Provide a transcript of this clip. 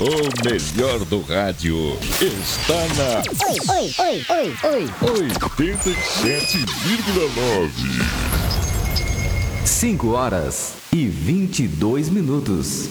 O melhor do rádio está na... Oi. 87,9. 5 horas e 22 minutos.